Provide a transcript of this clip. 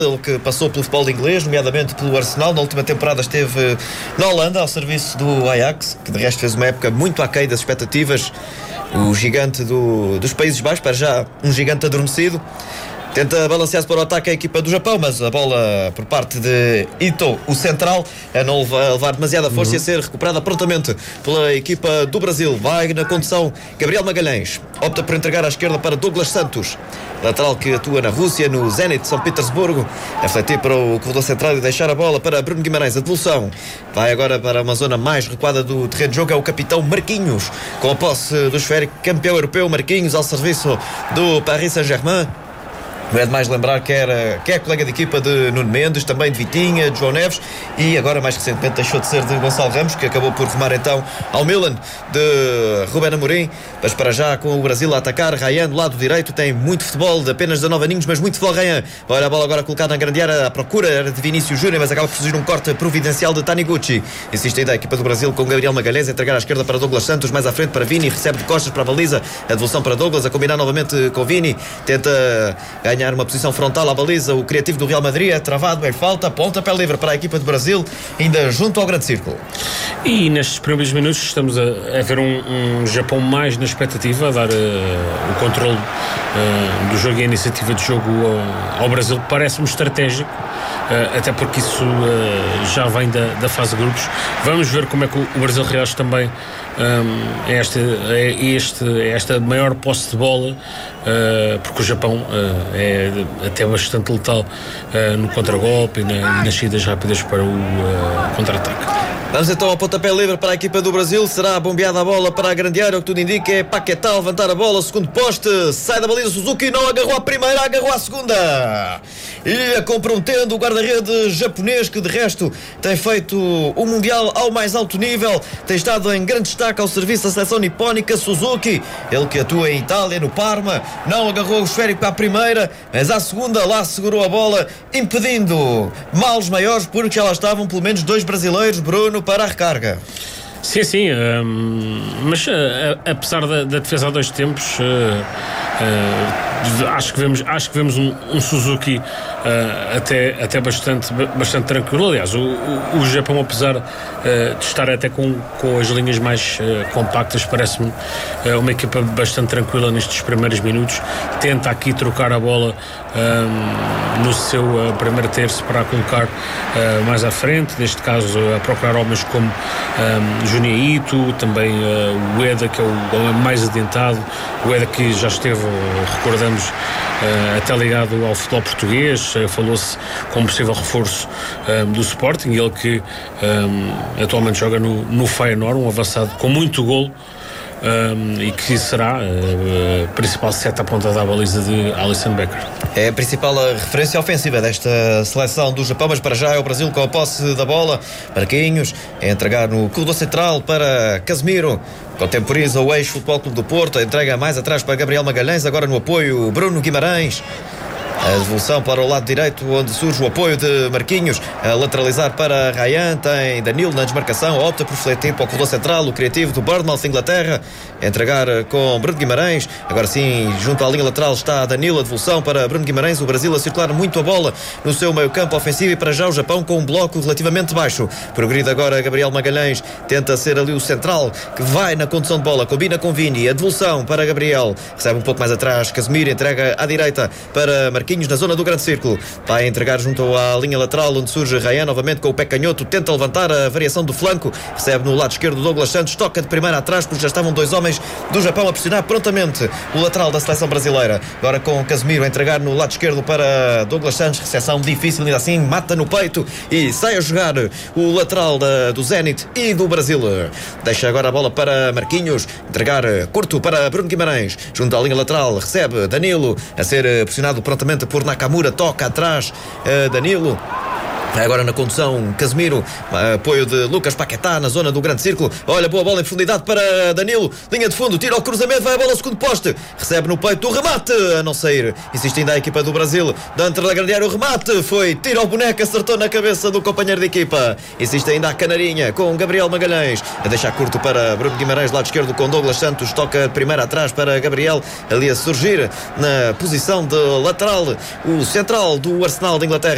Ele que passou pelo futebol inglês, nomeadamente pelo Arsenal. Na última temporada esteve na Holanda, ao serviço do Ajax, que de resto fez uma época muito aquém das expectativas. O gigante dos Países Baixos, para já um gigante adormecido. Tenta balancear-se para o ataque a equipa do Japão, mas a bola por parte de Ito, o central, a não levar demasiada força e a ser recuperada prontamente pela equipa do Brasil. Vai na condução Gabriel Magalhães, opta por entregar à esquerda para Douglas Santos, lateral que atua na Rússia, no Zenit de São Petersburgo, a refletir para o corredor central e deixar a bola para Bruno Guimarães. A devolução vai agora para uma zona mais recuada do terreno de jogo. É o capitão Marquinhos, com a posse do esférico, campeão europeu. Marquinhos ao serviço do Paris Saint-Germain. Não é demais lembrar que é colega de equipa de Nuno Mendes, também de Vitinha, de João Neves, e agora mais recentemente deixou de ser de Gonçalo Ramos, que acabou por rumar então ao Milan de Ruben Amorim. Mas para já, com o Brasil a atacar, Ryan do lado direito, tem muito futebol, de apenas 19 aninhos, mas muito futebol. Ryan, olha a bola agora colocada na grande área, à procura era de Vinícius Júnior, mas acaba por surgir um corte providencial de Taniguchi. Insiste ainda a equipa do Brasil com Gabriel Magalhães a entregar à esquerda para Douglas Santos, mais à frente para Vini, recebe de costas para a baliza, a devolução para Douglas, a combinar novamente com Vini, tenta ganhar uma posição frontal à baliza, o criativo do Real Madrid é travado, é falta, pontapé livre para a equipa do Brasil, ainda junto ao grande círculo. E nestes primeiros minutos estamos a ver um Japão mais na expectativa, a dar o controle do jogo e a iniciativa de jogo ao Brasil. Parece-me estratégico, até porque isso já vem da fase de grupos. Vamos ver como é que o Brasil reage também esta maior posse de bola, porque o Japão é até bastante letal no contragolpe e nas saídas rápidas para o contra-ataque. Vamos então ao pontapé livre para a equipa do Brasil. Será bombeada a bola para a grande área. O que tudo indica é Paquetá a levantar a bola, segundo poste, sai da baliza Suzuki, não agarrou a primeira, agarrou a segunda. E comprometendo o guarda-redes japonês, que de resto tem feito o Mundial ao mais alto nível, tem estado em grande destaque ao serviço da seleção nipónica. Suzuki, ele que atua em Itália, no Parma, não agarrou o esférico à primeira, mas à segunda lá segurou a bola, impedindo males maiores, porque já lá estavam pelo menos dois brasileiros, Bruno, para a recarga. Sim, mas apesar da defesa a dois tempos, acho que vemos um Suzuki até bastante tranquilo. Aliás, o Japão, apesar de estar até com as linhas mais compactas, parece-me uma equipa bastante tranquila nestes primeiros minutos. Tenta aqui trocar a bola no seu primeiro terço para a colocar mais à frente, neste caso a procurar homens como Junya Ito, também o Ueda, que é o homem mais adiantado, o Ueda que já esteve, recordamos, até ligado ao futebol português, falou-se como possível reforço do Sporting, ele que atualmente joga no Feyenoord, um avançado com muito golo, e que será a principal seta à ponta da baliza de Alisson Becker. É a principal referência ofensiva desta seleção do Japão, mas para já é o Brasil com a posse da bola. Marquinhos a entregar no corredor central para Casemiro, contemporiza o ex-Futebol Clube do Porto, a entrega mais atrás para Gabriel Magalhães, agora no apoio Bruno Guimarães. A devolução para o lado direito, onde surge o apoio de Marquinhos, a lateralizar para Ryan, tem Danilo na desmarcação, opta por fletir para o corredor central, o criativo do Bournemouth, Inglaterra, a entregar com Bruno Guimarães. Agora sim, junto à linha lateral está Danilo, a devolução para Bruno Guimarães, o Brasil a circular muito a bola no seu meio campo ofensivo, e para já o Japão com um bloco relativamente baixo. Progride agora Gabriel Magalhães, tenta ser ali o central, que vai na condução de bola, combina com Vini, a devolução para Gabriel, recebe um pouco mais atrás, Casemiro entrega à direita para Marquinhos, na zona do grande círculo, vai entregar junto à linha lateral, onde surge Ryan novamente com o pé canhoto, tenta levantar a variação do flanco, recebe no lado esquerdo Douglas Santos, toca de primeira atrás, porque já estavam dois homens do Japão a pressionar prontamente o lateral da seleção brasileira. Agora com o Casemiro a entregar no lado esquerdo para Douglas Santos, recepção difícil, ainda assim mata no peito e sai a jogar o lateral do Zenit e do Brasil. Deixa agora a bola para Marquinhos, entregar curto para Bruno Guimarães, junto à linha lateral, recebe Danilo a ser pressionado prontamente por Nakamura, toca atrás Danilo. Agora na condução Casemiro, apoio de Lucas Paquetá na zona do grande círculo. Olha, boa bola em profundidade para Danilo, linha de fundo, tira o cruzamento, vai a bola ao segundo poste, recebe no peito o remate, a não sair, insiste ainda a equipa do Brasil, dentro da grande área o remate, foi, tira o boneco, acertou na cabeça do companheiro de equipa. Insiste ainda a canarinha com Gabriel Magalhães, a deixar curto para Bruno Guimarães, lado esquerdo com Douglas Santos, toca primeiro atrás para Gabriel, ali a surgir na posição de lateral, o central do Arsenal de Inglaterra.